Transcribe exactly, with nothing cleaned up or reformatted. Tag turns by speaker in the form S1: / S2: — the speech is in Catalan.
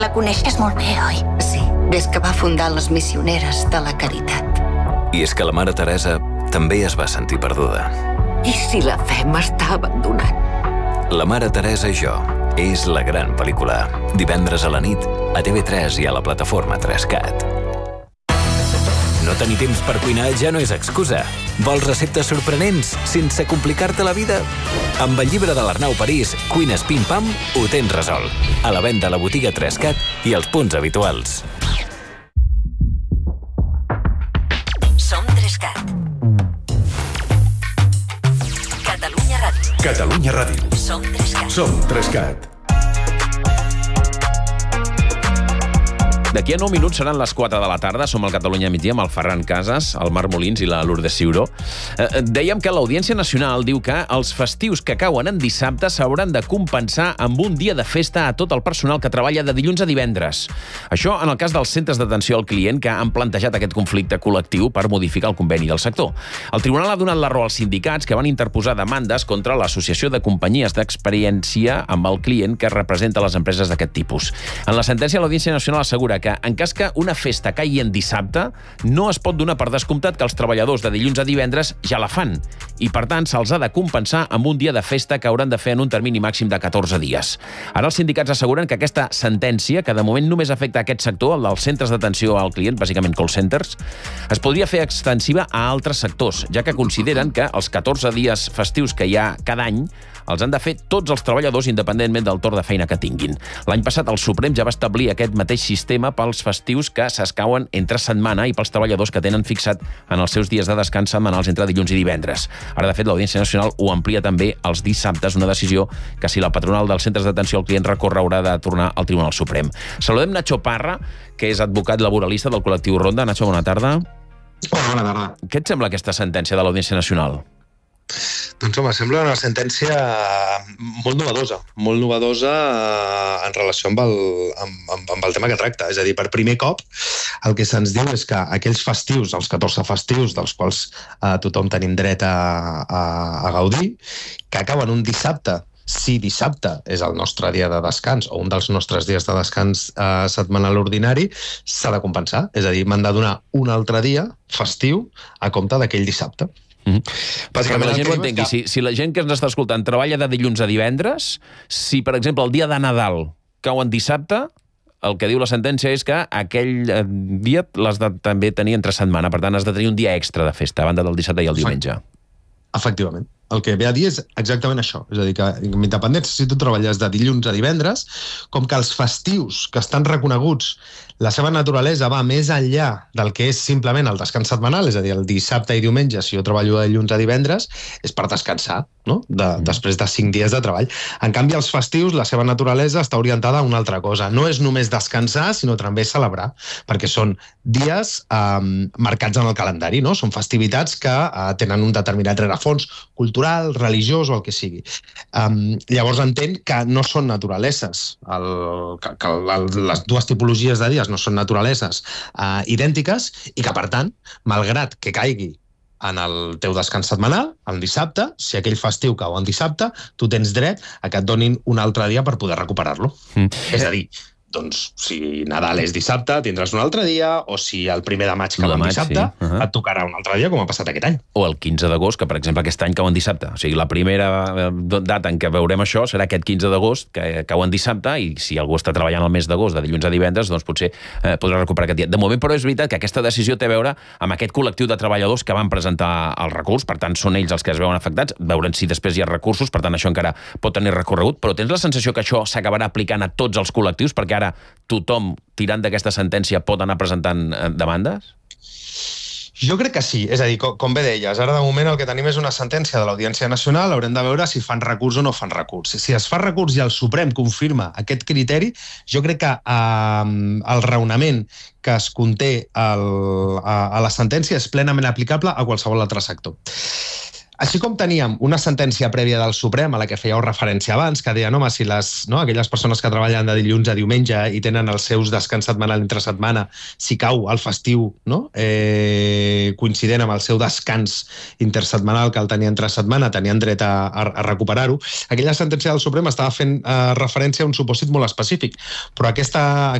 S1: La coneixes molt bé, oi?
S2: Sí, des que va fundar les Missioneres de la Caritat.
S3: I és que la mare Teresa també es va sentir perduda.
S2: I si la fe m'està abandonant?
S3: La mare Teresa i jo és la gran pel·lícula. Divendres a la nit, a T V tres i a la plataforma tres cat. No tenir temps per cuinar ja no és excusa. Vols receptes sorprenents sense complicar-te la vida? Amb el llibre de l'Arnau París, Cuines Pim Pam, ho tens resolt. A la venda a la botiga tres cat i als punts habituals.
S1: Som tres cat. Catalunya Ràdio.
S4: Catalunya Ràdio.
S1: Som tres cat.
S4: Som tres cat.
S5: D'aquí a nou minuts seran les quatre de la tarda. Som al Catalunya Migdia amb el Ferran Casas, el Marc Molins i la Lourdes Ciuró. Eh, dèiem que l'Audiència Nacional diu que els festius que cauen en dissabte s'hauran de compensar amb un dia de festa a tot el personal que treballa de dilluns a divendres. Això en el cas dels centres d'atenció al client que han plantejat aquest conflicte col·lectiu per modificar el conveni del sector. El tribunal ha donat la raó als sindicats que van interposar demandes contra l'Associació de Companyies d'Experiència amb el client que representa les empreses d'aquest tipus. En la sentència, l'Audiència Nacional assegura que en cas que una festa caigui en dissabte, no es pot donar per descomptat que els treballadors de dilluns a divendres ja la fan i, per tant, se'ls ha de compensar amb un dia de festa que hauran de fer en un termini màxim de catorze dies. Ara els sindicats asseguren que aquesta sentència, que de moment només afecta aquest sector, el dels centres d'atenció al client, bàsicament call centers, es podria fer extensiva a altres sectors, ja que consideren que els catorze dies festius que hi ha cada any els han de fer tots els treballadors independentment del torn de feina que tinguin. L'any passat el Suprem ja va establir aquest mateix sistema pels festius que s'escauen entre setmana i pels treballadors que tenen fixat en els seus dies de descans setmanals entre dilluns i divendres. Ara, de fet, l'Audiència Nacional ho amplia també els dissabtes, una decisió que si la patronal dels centres d'atenció al client recorre haurà de tornar al Tribunal Suprem. Saludem Nacho Parra, que és advocat laboralista del col·lectiu Ronda. Nacho, bona tarda.
S6: Hola, bona tarda.
S5: Què et sembla aquesta sentència de l'Audiència Nacional?
S6: Doncs home, sembla una sentència molt novedosa, molt novedosa en relació amb el, amb, amb, amb el tema que tracta. És a dir, per primer cop, el que se'ns diu és que aquells festius, els catorze festius, dels quals eh, tothom tenim dret a, a, a gaudir, que acaben un dissabte, si dissabte és el nostre dia de descans o un dels nostres dies de descans eh, setmanal ordinari, s'ha de compensar. És a dir, m'han de donar un altre dia festiu a compte d'aquell dissabte.
S5: Mm-hmm. Perquè la gent ho entengui, que... si, si la gent que ens està escoltant treballa de dilluns a divendres, si, per exemple, el dia de Nadal cau en dissabte, el que diu la sentència és que aquell dia l'has de també tenir entre setmana, per tant has de tenir un dia extra de festa, a banda del dissabte i el diumenge.
S6: Efectivament. El que ve a dir és exactament això. És a dir, que amb independència, si tu treballes de dilluns a divendres, com que els festius que estan reconeguts, la seva naturalesa va més enllà del que és simplement el descans setmanal, és a dir, el dissabte i diumenge, si jo treballo de dilluns a divendres, és per descansar, no? De, mm. després de cinc dies de treball. En canvi, els festius, la seva naturalesa està orientada a una altra cosa. No és només descansar, sinó també celebrar, perquè són dies eh, marcats en el calendari, no? Són festivitats que eh, tenen un determinat rerefons cultural, religiós o el que sigui. Um, llavors entenc que no són naturaleses, el, que, que el, les dues tipologies de dies no són naturaleses uh, idèntiques i que, per tant, malgrat que caigui en el teu descans setmanal, el dissabte, si aquell festiu cau en dissabte, tu tens dret a que et donin un altre dia per poder recuperar-lo. Mm. És a dir, doncs, si Nadal és dissabte, tindràs un altre dia, o si el primer de maig cau en dissabte, sí. uh -huh. et tocarà un altre dia, com ha passat aquest any.
S5: O el quinze d'agost, que per exemple aquest any cau en dissabte. O sigui, la primera data en què veurem això serà aquest quinze d'agost, que cau en dissabte, i si algú està treballant el mes d'agost, de dilluns a divendres, doncs potser eh, podrà recuperar aquest dia. De moment, però, és veritat que aquesta decisió té a veure amb aquest col·lectiu de treballadors que van presentar el recurs, per tant, són ells els que es veuen afectats, veurem si després hi ha recursos, per tant, això encara pot tenir recorregut, però tens la sensació que això s'acabarà aplicant a tots els col·lectius, perquè ara tothom, tirant d'aquesta sentència, pot anar presentant demandes?
S6: Jo crec que sí. És a dir, com, com bé deies, ara de moment el que tenim és una sentència de l'Audiència Nacional, haurem de veure si fan recurs o no fan recurs. Si es fa recurs i el Suprem confirma aquest criteri, jo crec que eh, el raonament que es conté el, a, a la sentència és plenament aplicable a qualsevol altre sector. Així com teníem una sentència prèvia del Suprem a la que fèieu referència abans, que deia, no, home, si les, no, aquelles persones que treballen de dilluns a diumenge i tenen els seus descans setmanal entre setmana, si cau el festiu, no? eh, coincident amb el seu descans intersetmanal que el tenia entre setmana, tenien dret a, a, a recuperar-ho. Aquella sentència del Suprem estava fent eh, referència a un supòsit molt específic, però aquesta